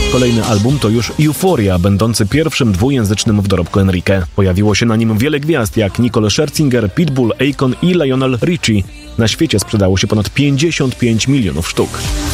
Kolejny album to już Euphoria, będący pierwszym dwujęzycznym w dorobku Enrique. Pojawiło się na nim wiele gwiazd jak Nicole Scherzinger, Pitbull, Akon i Lionel Richie. Na świecie sprzedało się ponad 55 milionów sztuk.